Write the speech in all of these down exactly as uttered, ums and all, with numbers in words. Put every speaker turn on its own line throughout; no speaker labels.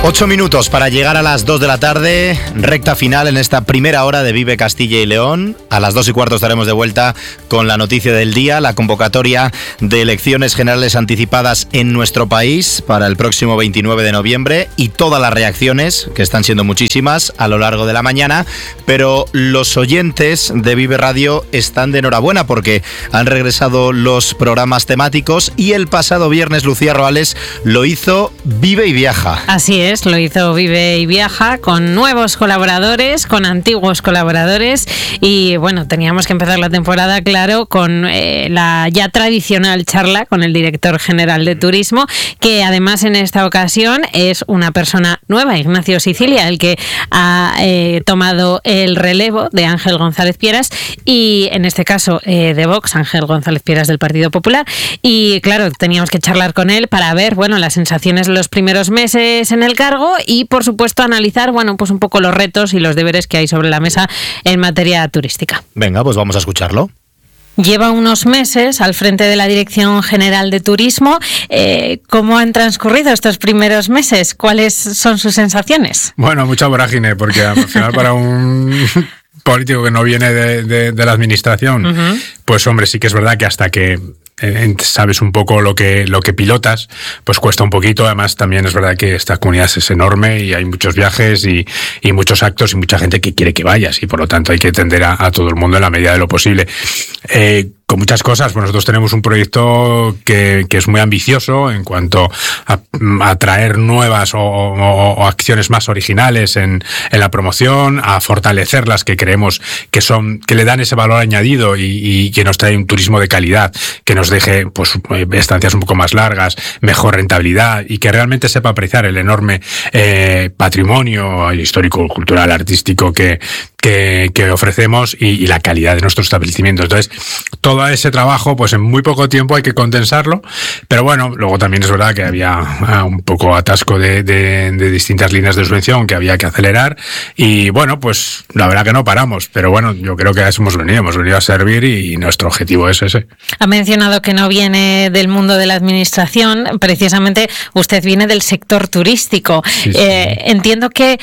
Ocho minutos para llegar a las dos de la tarde, recta final en esta primera hora de Vive Castilla y León. A las dos y cuarto estaremos de vuelta con la noticia del día, la convocatoria de elecciones generales anticipadas en nuestro país para el próximo veintinueve de noviembre y todas las reacciones, que están siendo muchísimas a lo largo de la mañana, pero los oyentes de Vive Radio están de enhorabuena porque han regresado los programas temáticos y el pasado viernes Lucía Roales lo hizo Vive y Viaja.
Así es. Lo hizo Vive y Viaja con nuevos colaboradores, con antiguos colaboradores y bueno, teníamos que empezar la temporada, claro, con eh, la ya tradicional charla con el director general de turismo, que además en esta ocasión es una persona nueva, Ignacio Sicilia, el que ha eh, tomado el relevo de Ángel González Pieras y en este caso eh, de Vox, Ángel González Pieras del Partido Popular, y claro, teníamos que charlar con él para ver, bueno, las sensaciones de los primeros meses en el cargo y, por supuesto, analizar, bueno, pues un poco los retos y los deberes que hay sobre la mesa en materia turística.
Venga, pues vamos a escucharlo.
Lleva unos meses al frente de la Dirección General de Turismo. Eh, ¿Cómo han transcurrido estos primeros meses? ¿Cuáles son sus sensaciones?
Bueno, mucha vorágine, porque al final para un político que no viene de, de, de la administración, uh-huh. pues hombre, sí que es verdad que hasta que sabes un poco lo que lo que pilotas, pues cuesta un poquito. Además también es verdad que esta comunidad es enorme y hay muchos viajes y, y muchos actos y mucha gente que quiere que vayas y por lo tanto hay que atender a, a todo el mundo en la medida de lo posible. Eh, con muchas cosas, pues nosotros tenemos un proyecto que, que es muy ambicioso en cuanto a, a traer nuevas o, o, o acciones más originales en, en la promoción, a fortalecer las que creemos que son, que le dan ese valor añadido y, y que nos trae un turismo de calidad, que nos deje pues estancias un poco más largas, mejor rentabilidad y que realmente sepa apreciar el enorme eh, patrimonio histórico, cultural, artístico que, que, que ofrecemos y, y la calidad de nuestros establecimientos. Entonces, todo ese trabajo, pues en muy poco tiempo hay que condensarlo, pero bueno, luego también es verdad que había un poco atasco de, de, de distintas líneas de subvención que había que acelerar y bueno, pues la verdad que no paramos, pero bueno, yo creo que a eso hemos venido, hemos venido a servir y, y nuestro objetivo es ese.
Ha mencionado que no viene del mundo de la administración, precisamente usted viene del sector turístico. Sí, sí. Eh, entiendo que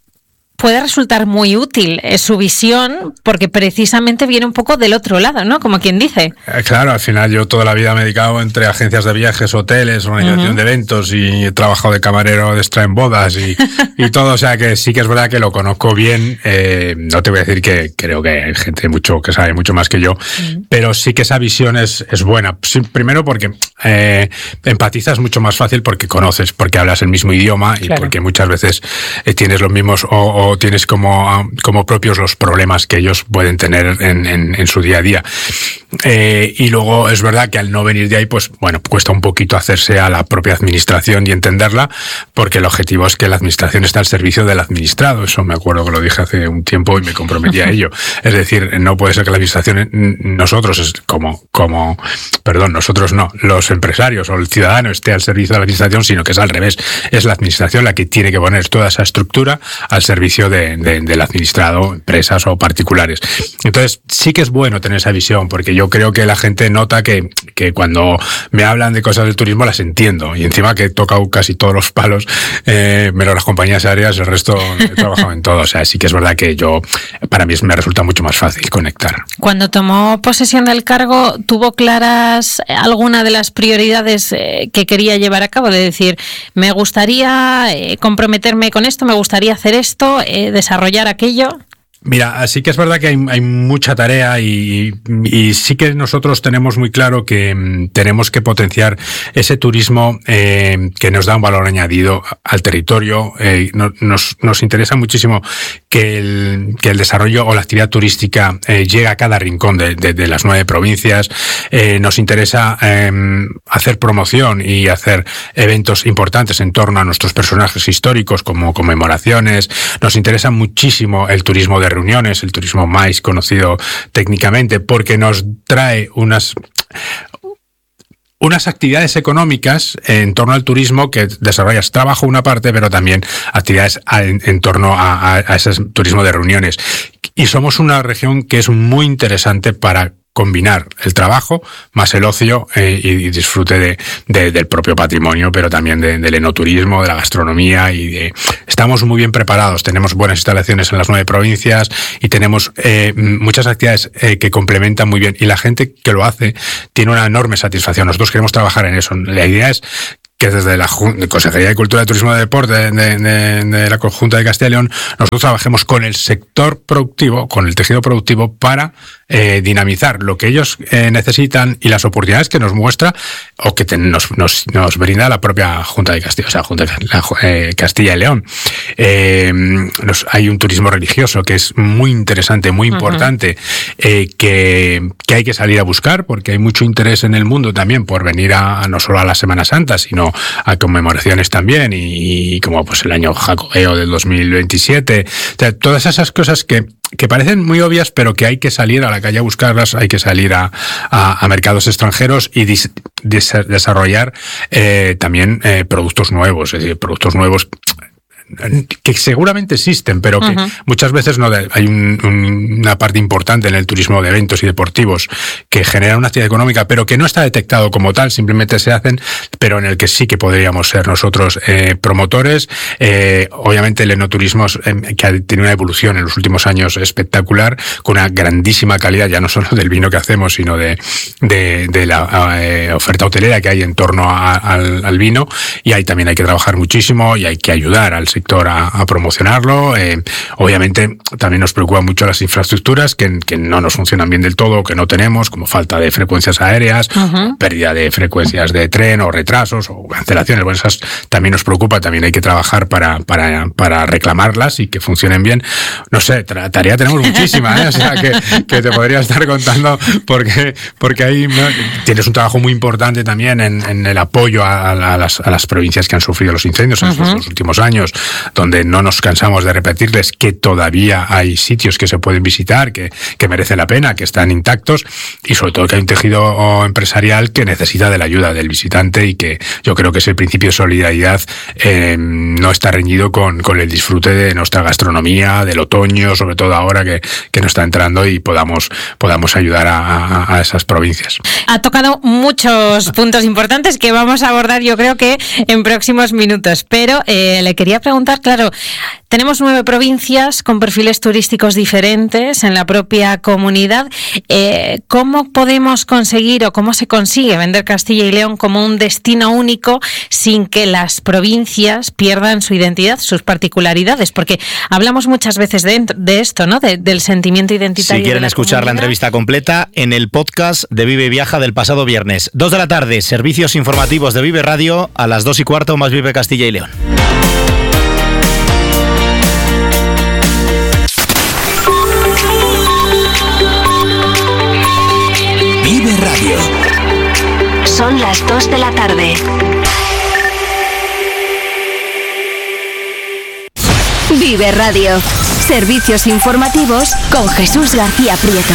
puede resultar muy útil eh, su visión, porque precisamente viene un poco del otro lado, ¿no? Como quien dice.
Eh, claro, al final yo toda la vida me he dedicado entre agencias de viajes, hoteles, organización uh-huh. de eventos y he trabajado de camarero de extra en bodas y, y todo, o sea que sí que es verdad que lo conozco bien. Eh, no te voy a decir que creo que hay gente mucho que sabe mucho más que yo, uh-huh. pero sí que esa visión es, es buena. Sí, primero porque eh, empatizas mucho más fácil porque conoces, porque hablas el mismo idioma y claro. porque muchas veces eh, tienes los mismos o, o tienes como, como propios los problemas que ellos pueden tener en, en, en su día a día. Eh, y luego es verdad que al no venir de ahí, pues bueno, cuesta un poquito hacerse a la propia administración y entenderla, porque el objetivo es que la administración está al servicio del administrado. Eso me acuerdo que lo dije hace un tiempo y me comprometí a ello. Es decir, no puede ser que la administración, nosotros es como, como, perdón, nosotros no, los empresarios o el ciudadano esté al servicio de la administración, sino que es al revés. Es la administración la que tiene que poner toda esa estructura al servicio De, de, del administrado, empresas o particulares. Entonces sí que es bueno tener esa visión, porque yo creo que la gente nota que, que cuando me hablan de cosas del turismo las entiendo, y encima que he tocado casi todos los palos, eh, menos las compañías aéreas, el resto he trabajado en todo. O sea, sí que es verdad que yo, para mí me resulta mucho más fácil conectar.
Cuando tomó posesión del cargo, ¿tuvo claras alguna de las prioridades eh, que quería llevar a cabo? De decir, me gustaría eh, comprometerme con esto, me gustaría hacer esto, Eh, desarrollar aquello.
Mira, sí que es verdad que hay, hay mucha tarea y, y sí que nosotros tenemos muy claro que mm, tenemos que potenciar ese turismo eh, que nos da un valor añadido al territorio. Eh, no, nos, nos interesa muchísimo que el, que el desarrollo o la actividad turística eh, llegue a cada rincón de, de, de las nueve provincias. Eh, nos interesa eh, hacer promoción y hacer eventos importantes en torno a nuestros personajes históricos como conmemoraciones. Nos interesa muchísimo el turismo de reuniones, el turismo más conocido técnicamente, porque nos trae unas unas actividades económicas en torno al turismo que desarrollas trabajo una parte, pero también actividades en, en torno a, a, a ese turismo de reuniones. Y somos una región que es muy interesante para combinar el trabajo más el ocio eh, y disfrute de, de, del propio patrimonio, pero también de, del enoturismo, de la gastronomía. Y de, estamos muy bien preparados, tenemos buenas instalaciones en las nueve provincias y tenemos eh, muchas actividades eh, que complementan muy bien, y la gente que lo hace tiene una enorme satisfacción. Nosotros queremos trabajar en eso. La idea es que desde la Consejería de Cultura, Turismo y Deporte de, de, de la Junta de Castilla y León, nosotros trabajemos con el sector productivo, con el tejido productivo, para eh, dinamizar lo que ellos eh, necesitan y las oportunidades que nos muestra o que te, nos, nos, nos brinda la propia Junta de Castilla, o sea, Junta de la, eh, Castilla y León. Eh, nos, hay un turismo religioso que es muy interesante, muy importante, uh-huh. eh, que, que hay que salir a buscar, porque hay mucho interés en el mundo también por venir a, a no solo a la Semana Santa, sino a conmemoraciones también, y, y como pues el año jacobeo del dos mil veintisiete, o sea, todas esas cosas que, que parecen muy obvias, pero que hay que salir a la calle a buscarlas, hay que salir a, a, a mercados extranjeros y dis, des, desarrollar eh, también eh, productos nuevos, es decir, productos nuevos que seguramente existen, pero que uh-huh. muchas veces no de, hay un, un, una parte importante en el turismo de eventos y deportivos que genera una actividad económica, pero que no está detectado como tal, simplemente se hacen, pero en el que sí que podríamos ser nosotros eh, promotores. Eh, obviamente el enoturismo eh, que ha tenido una evolución en los últimos años espectacular, con una grandísima calidad, ya no solo del vino que hacemos, sino de, de, de la eh, oferta hotelera que hay en torno a, al, al vino, y ahí también hay que trabajar muchísimo y hay que ayudar al sector a, a promocionarlo. Eh, obviamente también nos preocupan mucho las infraestructuras que, que no nos funcionan bien del todo, que no tenemos, como falta de frecuencias aéreas, uh-huh. pérdida de frecuencias de tren o retrasos o cancelaciones. Bueno, esas también nos preocupa, también hay que trabajar para, para, para reclamarlas y que funcionen bien. No sé, tarea tenemos muchísima, ¿eh? O sea, que, que te podría estar contando, porque, porque ahí ¿no? tienes un trabajo muy importante también en, en el apoyo a, a, las, a las provincias que han sufrido los incendios uh-huh. en los últimos años, donde no nos cansamos de repetirles que todavía hay sitios que se pueden visitar, que, que merece la pena, que están intactos, y sobre todo que hay un tejido empresarial que necesita de la ayuda del visitante, y que yo creo que ese principio de solidaridad eh, no está reñido con, con el disfrute de nuestra gastronomía, del otoño, sobre todo ahora que, que nos está entrando, y podamos, podamos ayudar a, a, a esas provincias.
Ha tocado muchos puntos importantes que vamos a abordar, yo creo que en próximos minutos, pero eh, le quería preguntar, claro, tenemos nueve provincias con perfiles turísticos diferentes en la propia comunidad. Eh, ¿Cómo podemos conseguir o cómo se consigue vender Castilla y León como un destino único sin que las provincias pierdan su identidad, sus particularidades? Porque hablamos muchas veces de, de esto, ¿no? De, del sentimiento identitario.
Si quieren
la
escuchar
comunidad.
La entrevista completa en el podcast de Vive y Viaja del pasado viernes. Dos de la tarde, servicios informativos de Vive Radio, a las dos y cuarto más Vive Castilla y León.
Vive Radio. Son las dos de la tarde. Vive Radio. Servicios informativos con Jesús García Prieto.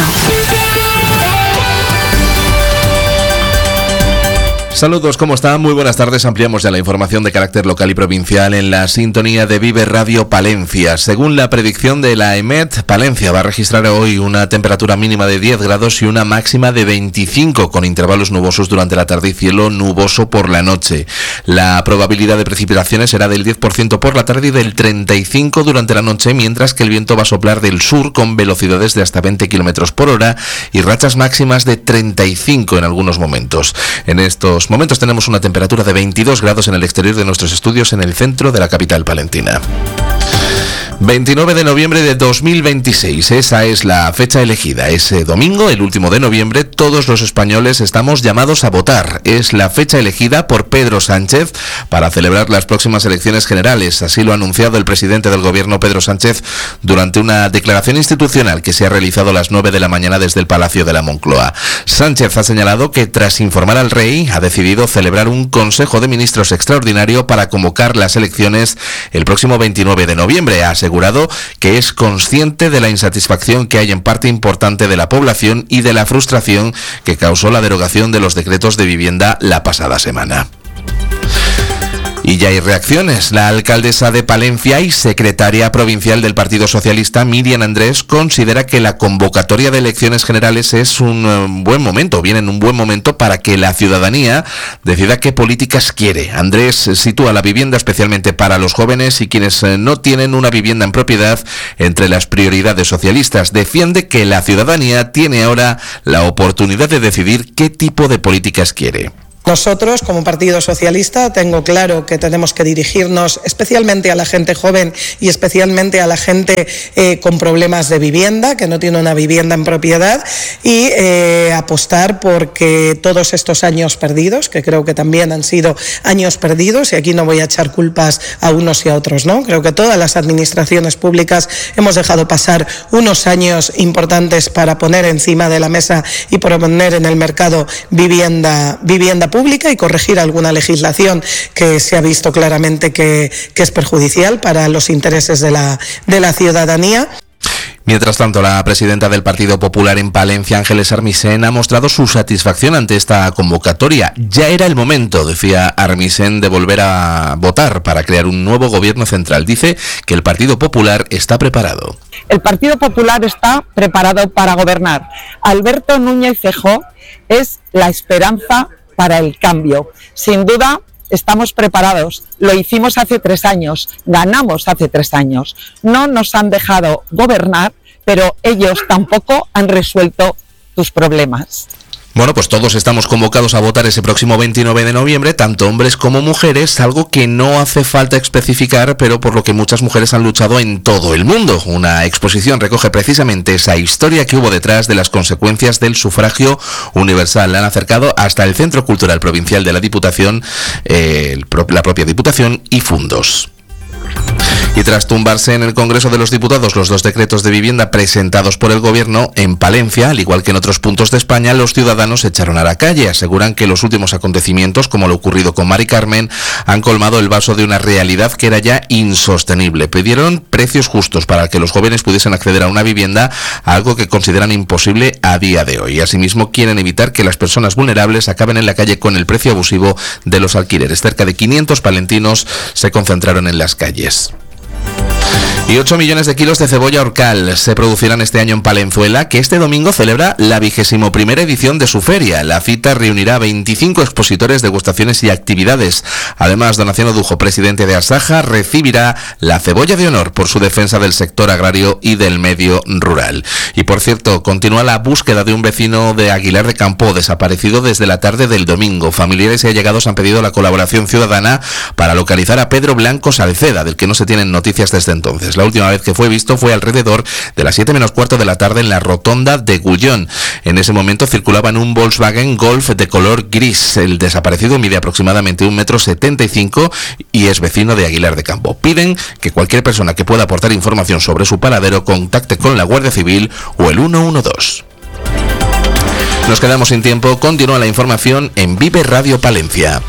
Saludos, ¿cómo están? Muy buenas tardes. Ampliamos ya la información de carácter local y provincial en la sintonía de Vive Radio Palencia. Según la predicción de la EMET, Palencia va a registrar hoy una temperatura mínima de diez grados y una máxima de veinticinco, con intervalos nubosos durante la tarde y cielo nuboso por la noche. La probabilidad de precipitaciones será del diez por ciento por la tarde y del treinta y cinco por ciento durante la noche, mientras que el viento va a soplar del sur con velocidades de hasta veinte kilómetros por hora y rachas máximas de treinta y cinco en algunos momentos. En estos momentos tenemos una temperatura de veintidós grados en el exterior de nuestros estudios en el centro de la capital palentina. veintinueve de noviembre de dos mil veintiséis, esa es la fecha elegida. Ese domingo, el último de noviembre, todos los españoles estamos llamados a votar. Es la fecha elegida por Pedro Sánchez para celebrar las próximas elecciones generales. Así lo ha anunciado el presidente del gobierno, Pedro Sánchez, durante una declaración institucional que se ha realizado a las nueve de la mañana desde el Palacio de la Moncloa. Sánchez ha señalado que, tras informar al rey, ha decidido celebrar un Consejo de Ministros extraordinario para convocar las elecciones el próximo veintinueve de noviembre. Ha asegurado que es consciente de la insatisfacción que hay en parte importante de la población y de la frustración que causó la derogación de los decretos de vivienda la pasada semana. Y ya hay reacciones. La alcaldesa de Palencia y secretaria provincial del Partido Socialista, Miriam Andrés, considera que la convocatoria de elecciones generales es un uh, buen momento, viene en un buen momento para que la ciudadanía decida qué políticas quiere. Andrés sitúa la vivienda, especialmente para los jóvenes y quienes uh, no tienen una vivienda en propiedad, entre las prioridades socialistas. Defiende que la ciudadanía tiene ahora la oportunidad de decidir qué tipo de políticas quiere.
Nosotros, como Partido Socialista, tengo claro que tenemos que dirigirnos especialmente a la gente joven y especialmente a la gente eh, con problemas de vivienda, que no tiene una vivienda en propiedad, y eh, apostar porque todos estos años perdidos, que creo que también han sido años perdidos, y aquí no voy a echar culpas a unos y a otros, ¿no? Creo que todas las administraciones públicas hemos dejado pasar unos años importantes para poner encima de la mesa y poner en el mercado vivienda, vivienda pública y corregir alguna legislación que se ha visto claramente que, que es perjudicial para los intereses de la, de la ciudadanía.
Mientras tanto, la presidenta del Partido Popular en Palencia, Ángeles Armisen, ha mostrado su satisfacción ante esta convocatoria. Ya era el momento, decía Armisen, de volver a votar para crear un nuevo gobierno central. Dice que el Partido Popular está preparado.
El Partido Popular está preparado para gobernar. Alberto Núñez Feijóo es la esperanza para el cambio. Sin duda, estamos preparados. Lo hicimos hace tres años, ganamos hace tres años. No nos han dejado gobernar, pero ellos tampoco han resuelto tus problemas.
Bueno, pues todos estamos convocados a votar ese próximo veintinueve de noviembre, tanto hombres como mujeres, algo que no hace falta especificar, pero por lo que muchas mujeres han luchado en todo el mundo. Una exposición recoge precisamente esa historia que hubo detrás de las consecuencias del sufragio universal. La han acercado hasta el Centro Cultural Provincial de la Diputación, eh, la propia Diputación y Fundos. Y tras tumbarse en el Congreso de los Diputados los dos decretos de vivienda presentados por el Gobierno, en Palencia, al igual que en otros puntos de España, los ciudadanos se echaron a la calle. Aseguran que los últimos acontecimientos, como lo ocurrido con Mari Carmen, han colmado el vaso de una realidad que era ya insostenible. Pidieron precios justos para que los jóvenes pudiesen acceder a una vivienda, algo que consideran imposible a día de hoy. Asimismo, quieren evitar que las personas vulnerables acaben en la calle con el precio abusivo de los alquileres. Cerca de quinientos palentinos se concentraron en las calles. Y ocho millones de kilos de cebolla orcal se producirán este año en Palenzuela, que este domingo celebra la vigésimo primera edición de su feria. La cita reunirá veinticinco expositores, degustaciones y actividades. Además, Donación Odujo, presidente de Asaja, recibirá la cebolla de honor por su defensa del sector agrario y del medio rural. Y por cierto, continúa la búsqueda de un vecino de Aguilar de Campo desaparecido desde la tarde del domingo. Familiares y allegados han pedido la colaboración ciudadana para localizar a Pedro Blanco Salceda, del que no se tienen noticias desde entonces. La última vez que fue visto fue alrededor de las siete menos cuarto de la tarde en la rotonda de Gullón. En ese momento circulaba en un Volkswagen Golf de color gris. El desaparecido mide aproximadamente un metro setenta y cinco y es vecino de Aguilar de Campo. Piden que cualquier persona que pueda aportar información sobre su paradero contacte con la Guardia Civil o el uno uno dos. Nos quedamos sin tiempo. Continúa la información en Vive Radio Palencia.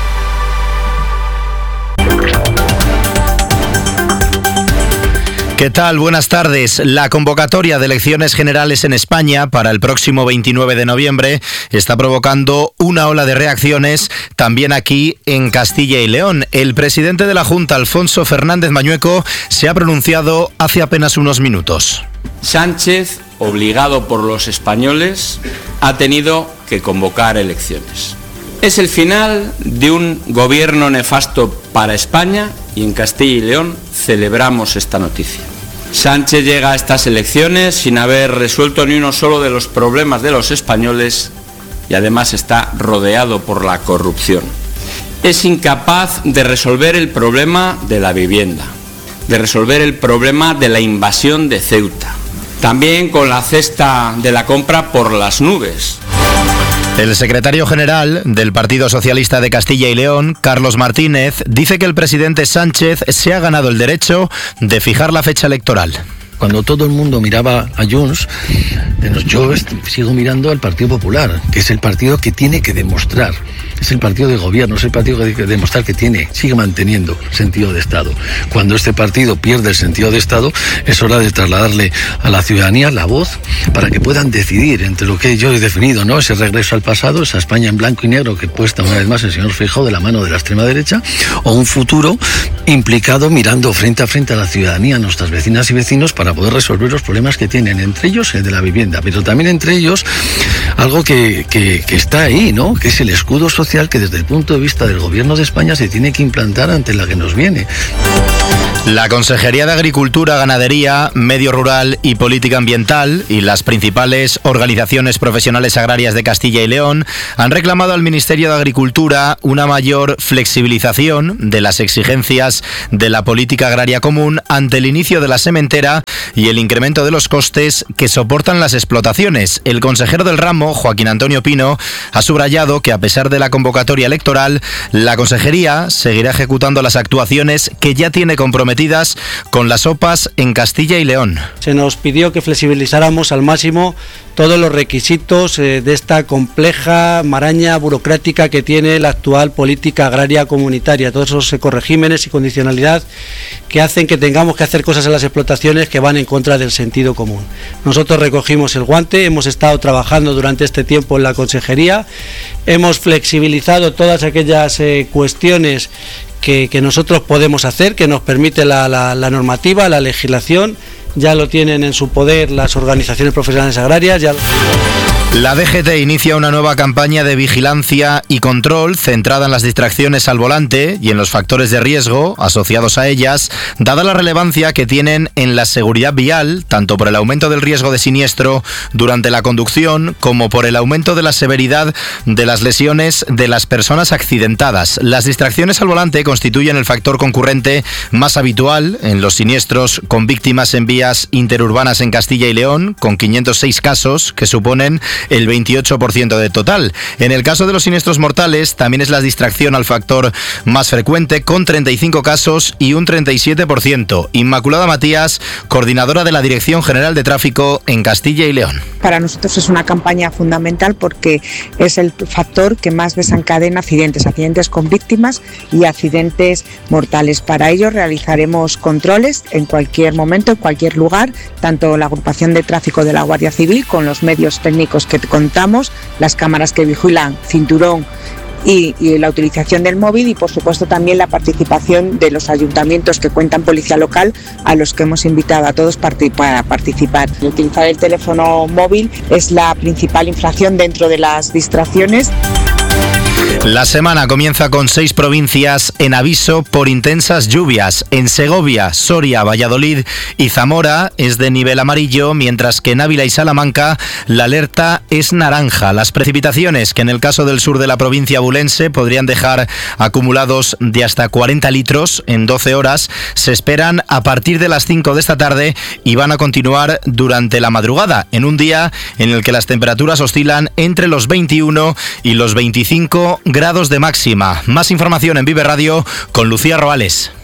¿Qué tal? Buenas tardes. La convocatoria de elecciones generales en España para el próximo veintinueve de noviembre está provocando una ola de reacciones también aquí en Castilla y León. El presidente de la Junta, Alfonso Fernández Mañueco, se ha pronunciado hace apenas unos minutos.
Sánchez, obligado por los españoles, ha tenido que convocar elecciones. Es el final de un gobierno nefasto para España y en Castilla y León celebramos esta noticia. Sánchez llega a estas elecciones sin haber resuelto ni uno solo de los problemas de los españoles y además está rodeado por la corrupción. Es incapaz de resolver el problema de la vivienda, de resolver el problema de la invasión de Ceuta, también con la cesta de la compra por las nubes.
El secretario general del Partido Socialista de Castilla y León, Carlos Martínez, dice que el presidente Sánchez se ha ganado el derecho de fijar la fecha electoral.
Cuando todo el mundo miraba a Junts, yo sigo mirando al Partido Popular, que es el partido que tiene que demostrar, es el partido de gobierno, es el partido que tiene que demostrar que tiene, sigue manteniendo sentido de Estado. Cuando este partido pierde el sentido de Estado, es hora de trasladarle a la ciudadanía la voz para que puedan decidir entre lo que yo he definido, ¿no? Ese regreso al pasado, esa España en blanco y negro que puesta una vez más el señor Feijóo de la mano de la extrema derecha, o un futuro implicado mirando frente a frente a la ciudadanía, a nuestras vecinas y vecinos, para poder resolver los problemas que tienen, entre ellos el de la vivienda, pero también entre ellos algo que, que, que está ahí, ¿no? Que es el escudo social que desde el punto de vista del gobierno de España se tiene que implantar ante la que nos viene.
La Consejería de Agricultura, Ganadería, Medio Rural y Política Ambiental y las principales organizaciones profesionales agrarias de Castilla y León han reclamado al Ministerio de Agricultura una mayor flexibilización de las exigencias de la política agraria común ante el inicio de la sementera y el incremento de los costes que soportan las explotaciones. El consejero del ramo, Joaquín Antonio Pino, ha subrayado que a pesar de la convocatoria electoral, la Consejería seguirá ejecutando las actuaciones que ya tiene comprometidas con las O P As en Castilla y León.
Se nos pidió que flexibilizáramos al máximo todos los requisitos eh, de esta compleja maraña burocrática que tiene la actual política agraria comunitaria, todos esos ecoregímenes y condicionalidad que hacen que tengamos que hacer cosas en las explotaciones que van en contra del sentido común. Nosotros recogimos el guante, hemos estado trabajando durante este tiempo en la Consejería, hemos flexibilizado todas aquellas eh, cuestiones que, que nosotros podemos hacer, que nos permite la, la, la normativa, la legislación. Ya lo tienen en su poder las organizaciones profesionales agrarias. Ya...
La D G T inicia una nueva campaña de vigilancia y control centrada en las distracciones al volante y en los factores de riesgo asociados a ellas, dada la relevancia que tienen en la seguridad vial, tanto por el aumento del riesgo de siniestro durante la conducción como por el aumento de la severidad de las lesiones de las personas accidentadas. Las distracciones al volante constituyen el factor concurrente más habitual en los siniestros con víctimas en vías interurbanas en Castilla y León, con quinientos seis casos que suponen el veintiocho por ciento del total. En el caso de los siniestros mortales, también es la distracción al factor más frecuente, con treinta y cinco casos y un treinta y siete por ciento. Inmaculada Matías, coordinadora de la Dirección General de Tráfico en Castilla y León.
Para nosotros es una campaña fundamental porque es el factor que más desencadena accidentes, accidentes con víctimas y accidentes mortales. Para ello realizaremos controles en cualquier momento, en cualquier lugar, tanto la agrupación de tráfico de la Guardia Civil con los medios técnicos que contamos, las cámaras que vigilan, cinturón y, y la utilización del móvil, y por supuesto también la participación de los ayuntamientos que cuentan policía local, a los que hemos invitado a todos para participar. Utilizar el teléfono móvil es la principal infracción dentro de las distracciones.
La semana comienza con seis provincias en aviso por intensas lluvias. En Segovia, Soria, Valladolid y Zamora es de nivel amarillo, mientras que en Ávila y Salamanca la alerta es naranja. Las precipitaciones, que en el caso del sur de la provincia abulense podrían dejar acumulados de hasta cuarenta litros en doce horas, se esperan a partir de las cinco de esta tarde y van a continuar durante la madrugada, en un día en el que las temperaturas oscilan entre los veintiuno y los veinticinco grados de máxima. Más información en Vive Radio con Lucía Roales.